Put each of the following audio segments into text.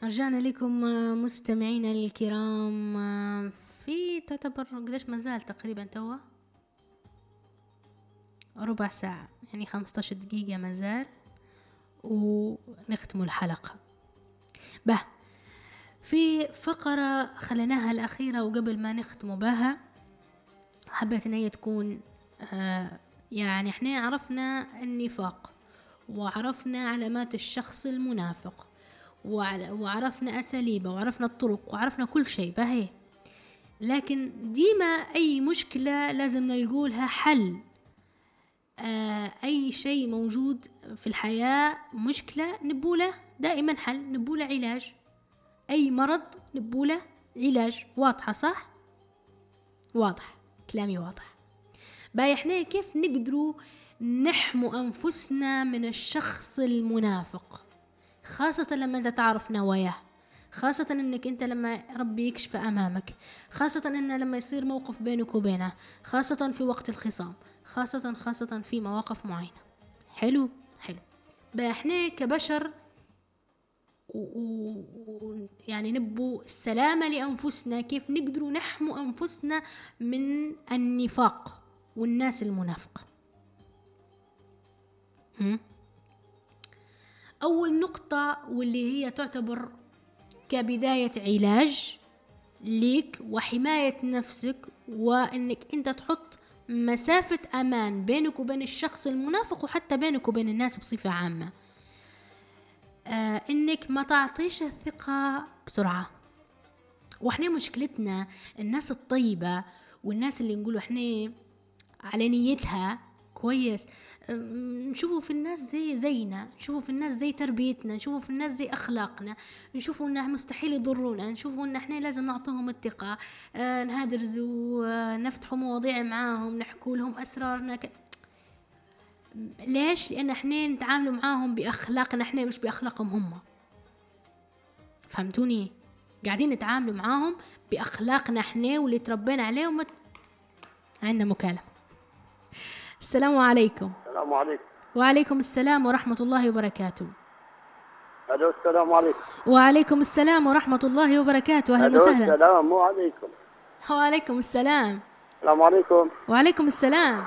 رجعنا لكم مستمعينا الكرام. في تعتبر قديش مازال تقريبا توا ربع ساعة، يعني 15 دقيقة مازال ونختم الحلقة. في فقرة خليناها الأخيرة، وقبل ما نختم بها حبيت أن هي تكون يعني احنا عرفنا النفاق، وعرفنا علامات الشخص المنافق، وعرفنا أساليبه، وعرفنا الطرق، وعرفنا كل شيء باهي. لكن ديما أي مشكلة لازم نلقولها حل. أي شيء موجود في الحياة مشكلة نبوله دائما حل، نبوله علاج. أي مرض نبوله علاج. واضحة صح؟ واضح كلامي واضح. باي احنا كيف نقدروا نحموا أنفسنا من الشخص المنافق، خاصة لما انت تعرف نواياه، خاصة انك انت لما ربي يكشف امامك، خاصة ان لما يصير موقف بينك وبينه، خاصة في وقت الخصام، خاصة في مواقف معينة. حلو. احنا كبشر يعني نبو السلامة لأنفسنا، كيف نقدروا نحموا أنفسنا من النفاق والناس المنافقة. أول نقطة واللي هي تعتبر كبداية علاج ليك وحماية نفسك، وإنك أنت تحط مسافة أمان بينك وبين الشخص المنافق، وحتى بينك وبين الناس بصفة عامة. إنك ما تعطيش الثقة بسرعة. وإحنا مشكلتنا الناس الطيبة والناس اللي نقولوا إحنا على نيتها كويس، نشوفوا في الناس زينا، نشوفوا في الناس زي تربيتنا، نشوفوا في الناس زي أخلاقنا، نشوفوا إنه مستحيل يضرونا، نشوفوا إن إحنا لازم نعطيهم الثقة، نهدرزوا، نفتحوا مواضيع معاهم، نحكوا لهم أسرارنا ليش؟ لأن إحنا نتعاملوا معاهم بأخلاقنا إحنا، مش بأخلاقهم هم. فهمتوني؟ قاعدين نتعاملوا معاهم بأخلاقنا إحنا واللي تربينا عليه. عندنا مكالمة. السلام عليكم. السلام عليكم. وعليكم السلام ورحمة الله وبركاته. الو السلام عليكم. وعليكم السلام ورحمة الله وبركاته. أهلا وسهلا. السلام عليكم. وعليكم السلام. السلام عليكم. وعليكم السلام.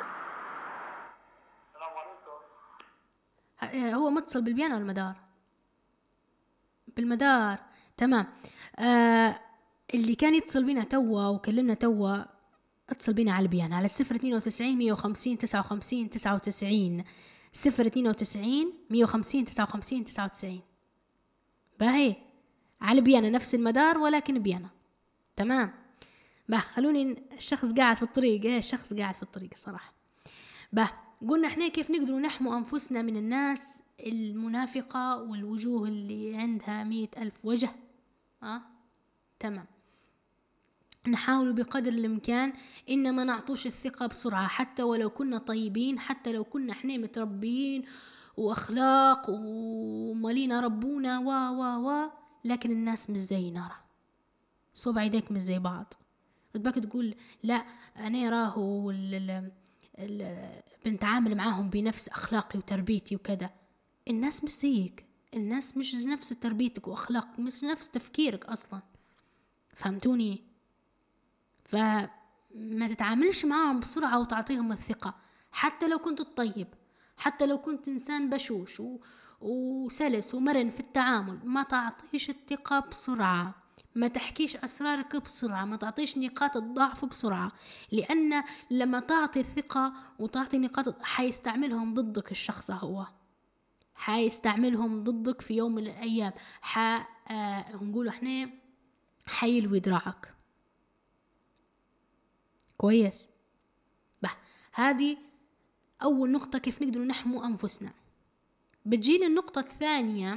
هو متصل بالبيانة والمدار؟ بالمدار. تمام. اللي كان يتصل بينا توا وكلمنا توا اتصل بينا على البيانة على 092 150 59 99 092 150 59 99. باهي على بيانة نفس المدار ولكن بيانة. تمام. خلوني الشخص قاعد في الطريق. الشخص قاعد في الطريق الصراحة. قلنا احنا كيف نقدروا نحموا أنفسنا من الناس المنافقة والوجوه اللي عندها 100,000 وجه. تمام. نحاول بقدر الإمكان إن ما نعطوش الثقة بسرعة، حتى ولو كنا طيبين، حتى لو كنا احنا متربيين وأخلاق ومالينا ربونا لكن الناس مش زي نرى صوب عيديك مش زي بعض. رتبك تقول لا أنا راهو بنتعامل معاهم بنفس أخلاقي وتربيتي وكذا. الناس مش زيك، الناس مش نفس تربيتك وأخلاقك، مش نفس تفكيرك أصلا. فهمتوني؟ فما تتعاملش معاهم بسرعة وتعطيهم الثقة، حتى لو كنت الطيب، حتى لو كنت إنسان بشوش وسلس ومرن في التعامل. ما تعطيش الثقة بسرعة، ما تحكيش أسرارك بسرعة، ما تعطيش نقاط الضعف بسرعة، لأن لما تعطي الثقة وتعطي نقاط حيستعملهم ضدك. الشخص هو حيستعملهم ضدك في يوم من الأيام. نقول احنا حيلوي دراعك. كويس. هذه أول نقطة كيف نقدر نحمو أنفسنا. بتجينا النقطة الثانية،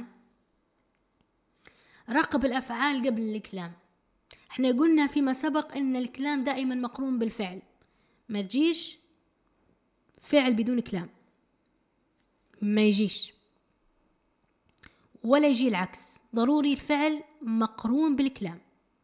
راقب الأفعال قبل الكلام. احنا قلنا فيما سبق ان الكلام دائما مقرون بالفعل، ما تجيش فعل بدون كلام، ما يجيش، ولا يجي العكس، ضروري الفعل مقرون بالكلام.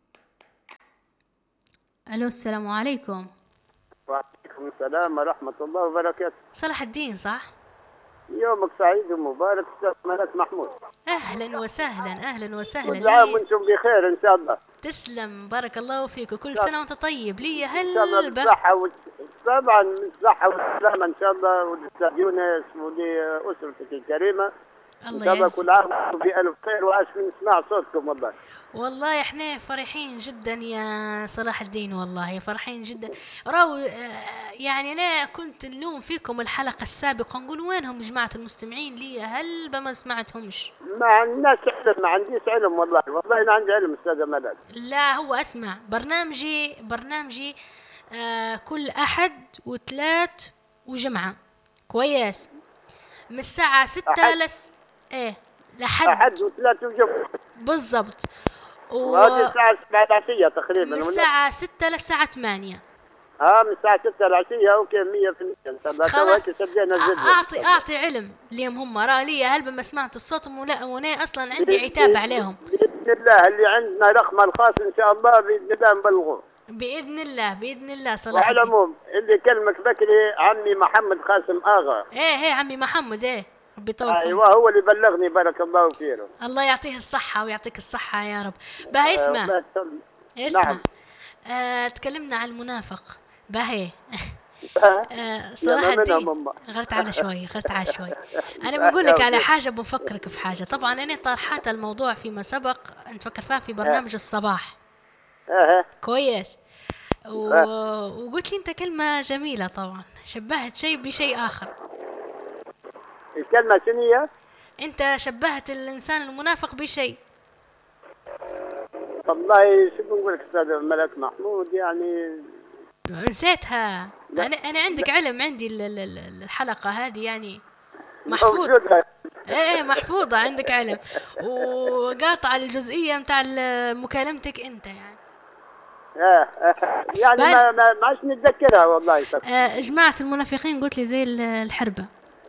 الو السلام عليكم. وعليكم السلام ورحمة الله وبركاته. صلاح الدين صح؟ يومك سعيد ومبارك أستاذ ملك محمود. أهلا وسهلا، أهلا وسهلا كل عام لي. وأنتم بخير إن شاء الله. تسلم، بارك الله فيك، وكل سنة وأنت طيب. لي إن شاء الله هلبة. بالصحة طبعا بالصحة والسلامة إن شاء الله، وللأستاذ يونس ولأسرتك الكريمة. إن الله شاء الله يعزك. كل عام وأنتم بألف خير، وعاش من نسمع صوتكم والله. والله احنا فرحين جدا يا صلاح الدين، والله فرحين جدا. راو يعني انا كنت نلوم فيكم الحلقة السابقة نقول وينهم جماعة المستمعين، لي هل ما سمعتهمش. ما عندناش علم، ما عنديش علم والله، والله أنا عندي علم أستاذ ملك. لا هو اسمع، برنامجي كل احد وثلاث وجمعة، كويس، من الساعة 6 أحد ايه لحد أحد وثلاثة وجمعة، بالضبط. وهذه ومن الساعة 7 العشية تقريبا الساعة 6 للساعة 8. من الساعة 6 العشية. أوكي 100% إن شاء الله. تو خلاص. هيك سجلنا الجدول. اعطي علم ليهم هم، راه لي هل ما سمعت الصوت وانا اصلا عندي عتاب عليهم. بإذن الله اللي عندنا رقم الخاص إن شاء الله بإذن الله نبلغوه. باذن الله صلاح وعلى الدين. العموم اللي كلمك بكري عمي محمد قاسم آغا. ايه عمي محمد، ربي يطول في عمره. أيوة هو اللي بلغني، بارك الله فيه. الله يعطيه الصحة ويعطيك الصحة يا رب. باه اسمع، الله يسلمك. اسمع. نعم. تكلمنا عن المنافق. باهي. يا صلاح ما منها الدين، ماما. غرت على شوي. انا بقول لك على حاجه، بفكرك في حاجه. طبعا انا طرحت الموضوع فيما سبق، انت فكر فيها في برنامج الصباح، كويس. وقلت لي انت كلمه جميله، طبعا شبهت شيء بشيء اخر. الكلمة شنو هي؟ انت شبهت الانسان المنافق بشيء. والله شو بنقول لك أستاذ ملك محمود، يعني نسيتها. لا. انا عندك علم، عندي الحلقه هذه يعني محفوظ. موجودة. محفوظة عندك علم، وقاطعة الجزئية متاع مكالمتك انت يعني. يعني ما عادش نتذكرها والله. جماعة المنافقين قلت لي زي الحربة.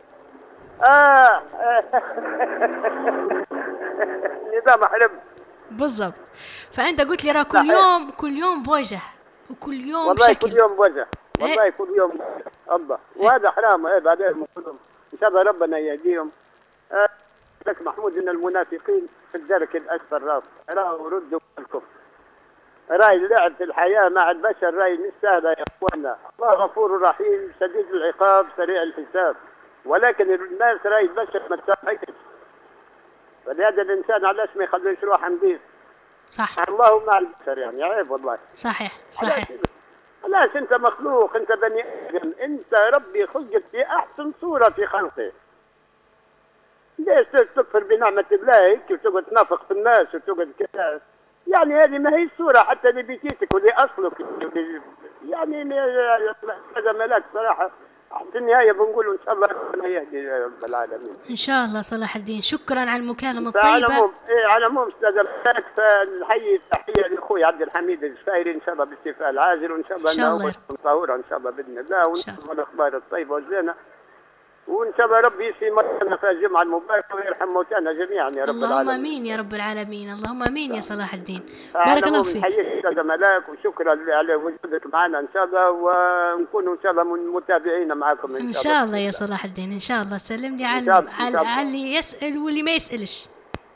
نظام حرب بالضبط. فانت قلت لي راه كل يوم بوجه، وكل يوم والله بشكل. كل يوم بوجه، والله كل يوم الله، وهذا حرام. بعدين ان شاء الله ربنا يهديهم. لك محمود ان المنافقين في الدرك الاسفل، راهو ردوا بالكم. راي اللعب في الحياه مع البشر راي مش سهله يا اخوانا. الله غفور رحيم شديد العقاب سريع الحساب، ولكن الناس راي البشر ما تسامحكش. فلهذا الانسان علاش ما يخليش روحه نظيف؟ صح. الله مع البشر، يعني عيب والله. صحيح. علاش انت مخلوق، انت بني ادم، انت ربي خلقك في احسن صوره في خلقه. ليش تكفر بنعمه الله هيك وتقعد تنافق في الناس وتقعد كذا؟ يعني هذه ما هي الصوره حتى لبيتيتك ولاصلك. يعني هذا ملاك صراحه. في النهايه بنقول ان شاء الله ربنا يهدي رب العالمين. ان شاء الله صلاح الدين، شكرا على المكالمة على الطيبة. العموم استاذ ملاك، فنحيي تحيه لاخوي عبد الحميد الجفايري ان شاء الله بالشفاء العاجل، وان شاء الله انه طهوره ان شاء الله باذن الله، ونسمع الاخبار الطيبه والزينه، وان شاء الله ربي يشفي مرضانا في الجمعه المباركه ويرحم موتانا جميعا يا رب العالمين. اللهم امين يا رب العالمين، اللهم امين يا صلاح الدين. بارك الله فيك. نحييك استاذ ملاك، وشكرا على وجودك معنا ان شاء الله، ونكون ان شاء الله متابعين معكم ان شاء الله يا صلاح الدين. ان شاء الله سلم لي على اللي يسال واللي ما يسالش.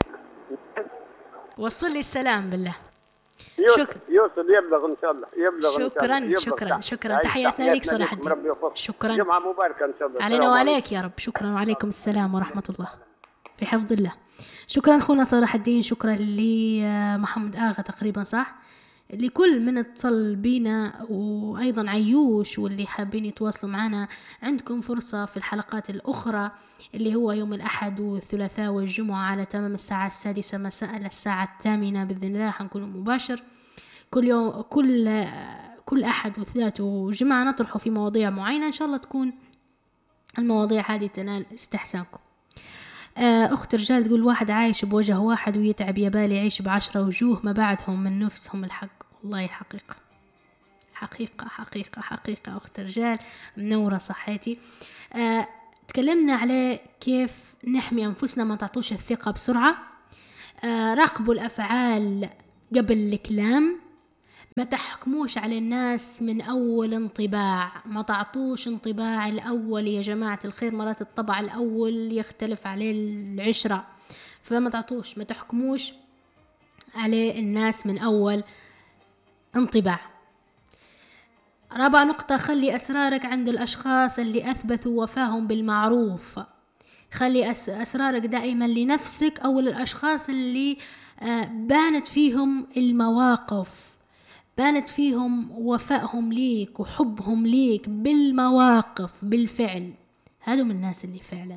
وصل لي السلام بالله. يوصل يبلغ ان شاء الله، شكرا. تحياتنا لك صلاح الدين. شكرا. جمعة مباركة ان شاء الله علينا وعليك يا رب. شكرا، وعليكم السلام ورحمة الله، في حفظ الله. شكرا اخونا صلاح الدين، شكرا لمحمد آغا تقريبا صح، لكل من اتصل بينا، وايضا عيوش، واللي حابين يتواصلوا معنا. عندكم فرصة في الحلقات الاخرى اللي هو يوم الاحد والثلاثاء والجمعة على تمام الساعة 6 مساء للساعة 8 باذن الله حنكون مباشر كل يوم، كل احد وثلاث وجمعة نطرحوا في مواضيع معينة، ان شاء الله تكون المواضيع هذه تنال استحسانكم. أخت رجال تقول واحد عايش بوجه واحد ويتعب يبالي يعيش ب10 وجوه، ما بعدهم من نفسهم الحق. والله حقيقة أخت رجال منورة صحيتي. تكلمنا على كيف نحمي أنفسنا ما تعطوش الثقة بسرعة. راقبوا الأفعال قبل الكلام، ما تحكموش على الناس من أول انطباع، ما تعطوش انطباع الأول يا جماعة الخير، مرات الطبع الأول يختلف عليه العشرة، فما تعطوش، ما تحكموش على الناس من أول انطباع. رابع نقطة، خلي أسرارك عند الأشخاص اللي أثبتوا وفاهم بالمعروف. خلي أسرارك دائما لنفسك أو للأشخاص اللي بانت فيهم المواقف، بانت فيهم وفائهم ليك وحبهم ليك بالمواقف بالفعل، هذو من الناس اللي فعلا.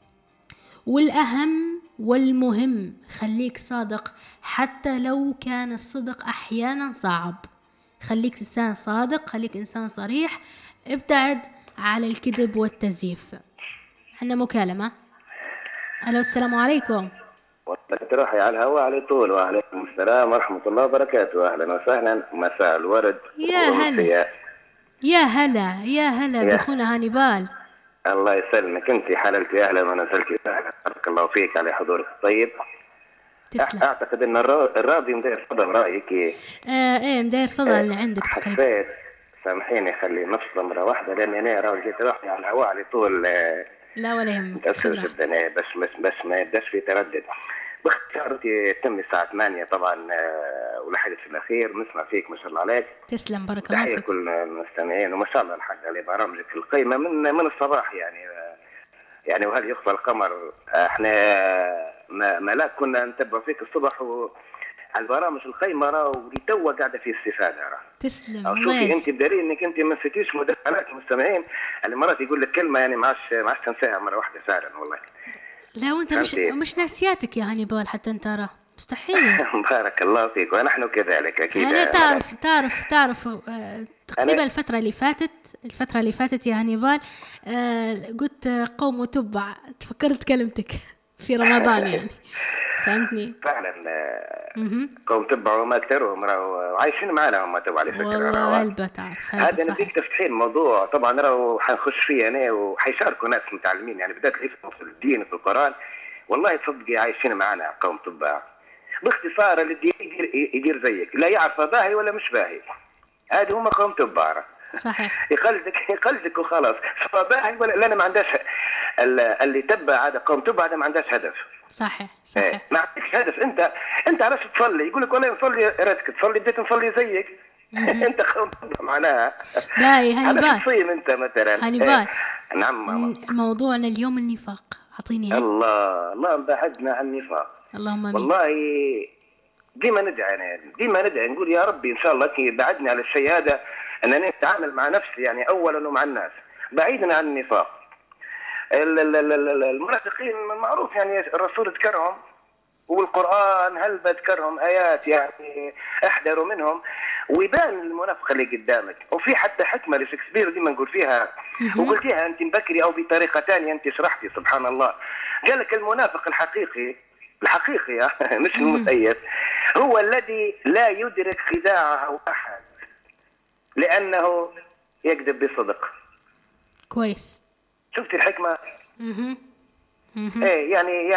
والأهم والمهم، خليك صادق حتى لو كان الصدق أحيانا صعب. خليك إنسان صادق، خليك إنسان صريح، ابتعد على الكذب والتزييف. عندنا مكالمة. ألو، السلام عليكم. تروحي على الهواء على طول. وعليكم السلام ورحمة الله وبركاته. أهلا وسهلا، مساء الورد. يا هلا يا هلا يا هلا بأخونا هانيبال. الله يسلمك، انت حللتي اهلا ونزلتي اهلا، بارك الله فيك على حضورك الطيب. تسلم. اعتقد ان الراضي مدير صدى رايك. ايه مدير صدى اللي عندك تقريبا. حسيت، سامحيني خلي نفصل مرة واحدة لاني انا راجل جيت روحي على الهواء على طول. لا ولا يهمك، متأسف جدا، بس ما يبداش في تردد. باختصار تم الساعة 8 طبعا، ولحقت في الأخير نسمع فيك ما شاء الله عليك. تسلم، بارك الله فيك. تحية كل المستمعين وما شاء الله الحق على برامجك القيمة من الصباح يعني وهل يخفى القمر. احنا ما لا كنا نتبع فيك الصبح على البرامج القيمة ولتوا قاعدة في استفادة. تسلم. شوفي انت بدليل انك انت ما نسيتيش مداخلات المستمعين اللي مرات يقول لك كلمة يعني ما عادش تنساها مرة واحدة فعلا والله. لا وانت مش ناسياتك يا هانيبال حتى انت ترى مستحيل. بارك الله فيك، ونحن كذلك اكيد. انا تعرف تقريبا الفترة اللي فاتت يا هانيبال قلت قوم وتبع، تفكرت كلمتك في رمضان يعني فهمتني فعلا. قوم تبعوا ما اكثرهم وعايشين معنا هم تبع على فكره. والله علبة تعرف هذا نبيك تفتحين الموضوع طبعا. راهو حنخش فيه انا وحيشاركوا ناس متعلمين يعني بدات يفهموا في الدين وفي القران. والله تصدقي عايشين معنا قوم تبع. باختصار اللي يدير زيك، لا يعرف باهي ولا مش باهي، هذه هم قوم تبع. صحيح. يقلدك وخلاص، سواء باهي ولا لا. ما عندهاش اللي تبع هذا قوم تبع، هذا ما عندهاش هدف. صحيح. ما عندكش هدف. انت علاش تصلي؟ يقول لك والله نصلي، راتك تصلي بديت نصلي زيك. انت قوم تبع معناها. باهي هانيبال. تصيم انت مثلا. هانيبال. نعم ماما. موضوعنا اليوم النفاق، اعطيني الله بعدنا عن النفاق. اللهم امين. والله ديما ندعي نقول يا ربي ان شاء الله كي بعدني على الشيء هذا، انني اتعامل مع نفسي يعني اولا ومع الناس بعيدا عن النفاق. المنافقين معروف يعني الرسول ذكرهم والقرآن هل بذكرهم آيات يعني احذروا منهم، ويبان المنافق اللي قدامك. وفي حتى حكمة لشكسبير ديما نقول فيها وقلتيها أنت بكري أو بطريقة ثانية أنت شرحتي سبحان الله. قال لك المنافق الحقيقي مش المزيف هو الذي لا يدرك خداعه أحد لأنه يكذب بصدق. كويس. شفت الحكمة؟ ايه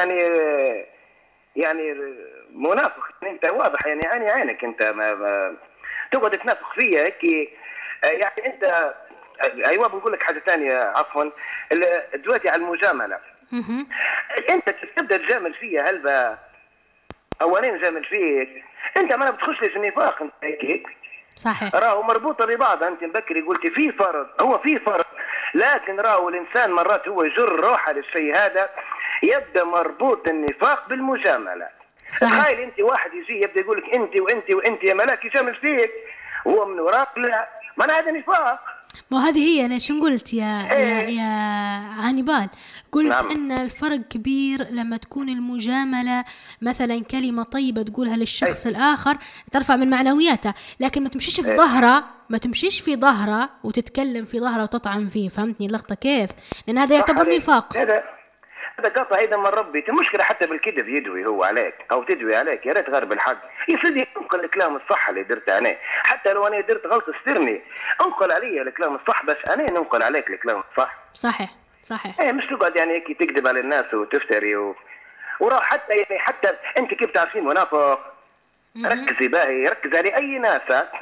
يعني منافق انت واضح يعني عينك انت ما تقعد تنافق فيا هيك يعني انت. ايوه بنقول لك حاجه ثانيه عفوا دلوقتي على المجامله. انت تبدا تجامل فيا هلبا اولين جامل فيك انت ما بتخش في النفاق انت هيك. صحيح. راهو مربوطه ببعضها. انت مبكري قلتي في فرق لكن راهو الانسان مرات هو يجر روحه للشيء هذا، يبدا مربوط النفاق بالمجامله. تخيل انت واحد يجي يبدا يقول لك انت يا ملاك يجامل فيك هو من وراك لا، ما هذا نفاق. ما هذه هي انا شو قلت يا هانيبال؟ قلت نعم. ان الفرق كبير لما تكون المجامله مثلا كلمه طيبه تقولها للشخص الاخر ترفع من معنوياته، لكن ما تمشيش في ظهره وتتكلم في ظهره وتطعن فيه. فهمتني اللقطه كيف؟ لان هذا يعتبر نفاق. هذا قطع ايضا من ربي. المشكله حتى بالكذب يدوي هو عليك او تدوي عليك. يا ريت غير بالحق يصير انقل الكلام الصح اللي درته انا، حتى لو انا درت غلط استرني انقل علي الكلام الصح، بس انا ننقل عليك الكلام الصح. صحيح. ايه مش تقعد يعني هيك تكذب على الناس وتفتري وراح حتى انت كيف تعرفين منافق. ركزي باهي، ركز على اي ناس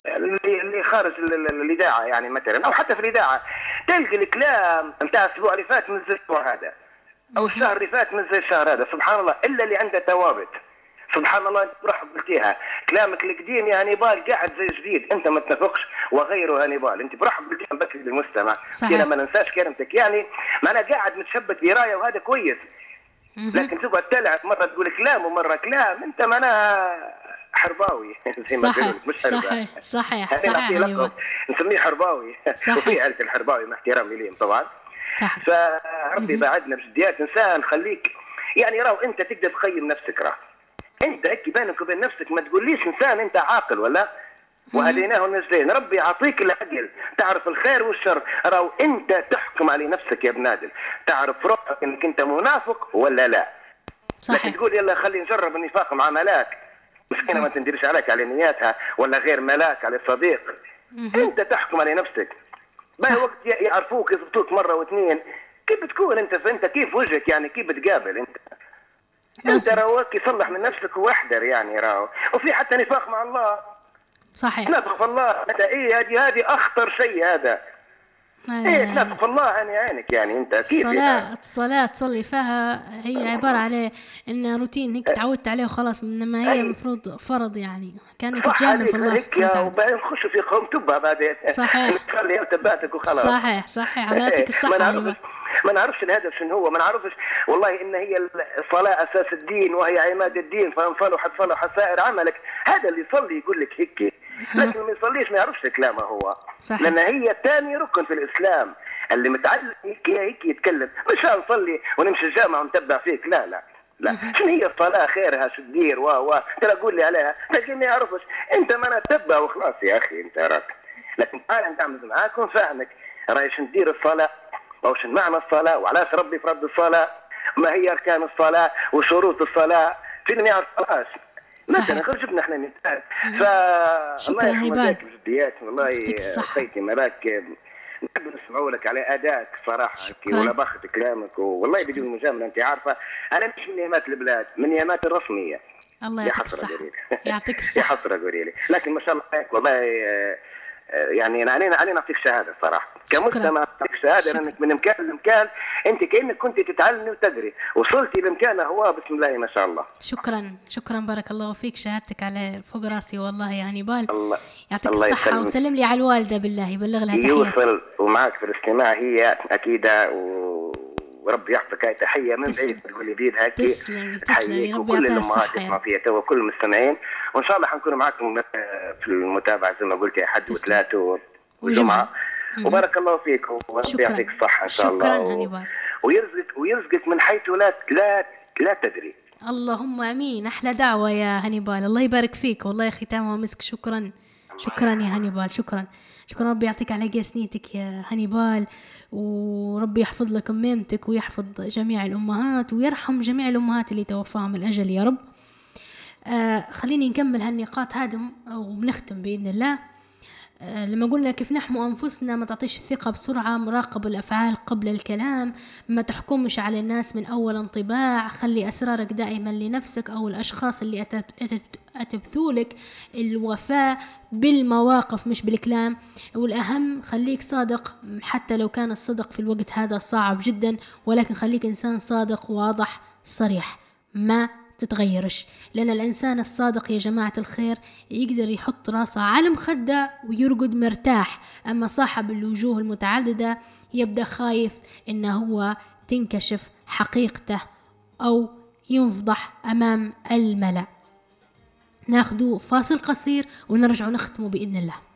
اللي خارج الاذاعه يعني مثلا، او حتى في الاذاعه تلقى الكلام نتاع الاسبوع اللي فات من زي الاسبوع هذا، او الشهر اللي فات من زي الشهر هذا، سبحان الله، الا اللي عنده ثوابت. سبحان الله، انت روحك قلتيها، كلامك القديم يا هانيبال قاعد زي جديد، انت ما تنافقش وغيره هانيبال، انت بروحك قلتيها بكري للمستمع كده ما ننساش كلمتك، يعني ما انا قاعد متشبت برايه وهذا كويس. لكن تقعد تلعب مره تقول كلام ومره كلام، انت معناها حرباوي زي ما صحيح مش صحيح صحيح صحيح نسميه حرباوي وفي عائله الحرباوي مع احترامي ليهم طبعا. صح. فربي بعدنا بجديات انسان، خليك يعني راو انت تقدر تقيم نفسك، راه انت هيك بينك وبين نفسك ما تقوليش انسان انت عاقل ولا وهديناه النجدين، ربي يعطيك العقل تعرف الخير والشر، راو انت تحكم على نفسك يا بنادل، تعرف روحك انك انت منافق ولا لا. صحيح. لكن تقول يلا خلي نجرب النفاق مع ملاك مسكينه ما تندرش عليك على نياتها، ولا غير ملاك على صديق، انت تحكم على نفسك. باقي وقت يعرفوك يضبطوك مره واثنين، كيف تكون انت كيف وجهك يعني كيف تقابل انت راوك يصلح من نفسك واحذر يعني راو. وفي حتى نفاق مع الله. صحيح. تنافق في الله هذه هذه اخطر شيء هذا. تنافق في الله عينك يعني انت كيف الصلاة تصلي فيها هي عبارة على ان روتين هيك تعودت عليه وخلاص، انما هي المفروض فرض يعني كانك تجامل في الله سبحانه وتعالى. وبعدين نخش في قوم تبها بعدين. صحيح. تصلي وتباتك وخلاص. صحيح على يعطيك الصحة. ما نعرفش الهدف شنو هو، ما نعرفش والله ان هي الصلاه اساس الدين وهي عماد الدين، فان صلح سائر عملك. هذا اللي يصلي يقول لك هيك، لكن ما يصليش ما يعرفش كلامه هو. صحيح. لان هي ثاني ركن في الاسلام، اللي متعلم هيك يتكلم، مش نصلي ونمشي الجامع ونتبع فيك، لا شنو هي الصلاه خيرها شو تدير ترى قول لي عليها، لكن ما يعرفش انت ما نتبع وخلاص يا اخي انت راك. لكن تعال نتعامل معاك ونفهمك راي شنو تدير الصلاه أو شنو معنى الصلاة وعلاش ربي فرض الصلاة، ما هي أركان الصلاة وشروط الصلاة، فين ما يعرفهاش مثلا غير جبنا احنا مثال. شكرا هيبال بجديات والله خيتي مراك نحب نسمعوا لك على أدائك صراحة ولا باخذ كلامك، والله بدون مجاملة أنت عارفة أنا مش من نيامات البلاد، من نيامات الرسمية. الله يعطيك الصحة. يعطيك الصحة. يا حسرة قولي لي، لكن ما شاء الله عليك والله يعني أنا نعطيك شهادة صراحة كمجتمع، نعطيك شهادة لأنك من مكان لمكان أنت كأنك كنت تتعلمي وتدري، وصلتي لمكان هو بسم الله ما شاء الله. شكرا بارك الله فيك، شهادتك على فوق راسي والله يا هانيبال. الله يعطيك الصحة وسلم لي على الوالدة بالله، يبلغ لها تحياتي. يوصل ومعك في الاستماع هي أكيدة وربي يحفظك. هاي تحية من بعيد تقولي بيدها هكي. تسلمي ربي يعطيها الصحة يا رب. وكل المستمعين، وإن شاء الله حنكون معكم في المتابعة زي ما قلت أحد وثلاث وجمعة. وبارك الله فيك وربي يعطيك الصحة إن شاء الله. شكرا هانيبال. ويرزقك من حيث لا تدري. اللهم امين. احلى دعوة يا هانيبال، الله يبارك فيك والله ختامها مسك. شكرا يا هانيبال، شكرا ربي يعطيك على قاسنيتك يا هانيبال، وربي يحفظ لك أميمتك ويحفظ جميع الأمهات ويرحم جميع الأمهات اللي توفاهم الأجل يا رب. خليني نكمل هالنقاط هادم وبنختم بإذن الله. لما قلنا كيف نحمو أنفسنا، ما تعطيش الثقة بسرعة، مراقب الأفعال قبل الكلام، ما تحكمش على الناس من أول انطباع، خلي أسرارك دائما لنفسك أو الأشخاص اللي أتبثولك، الوفاء بالمواقف مش بالكلام، والأهم خليك صادق حتى لو كان الصدق في الوقت هذا صعب جدا، ولكن خليك إنسان صادق واضح صريح، ما تتغيرش، لأن الإنسان الصادق يا جماعة الخير يقدر يحط راسه على مخدة ويرقد مرتاح، أما صاحب الوجوه المتعددة يبدأ خايف إنه هو تنكشف حقيقته أو ينفضح أمام الملأ. ناخدو فاصل قصير ونرجع نختمه بإذن الله.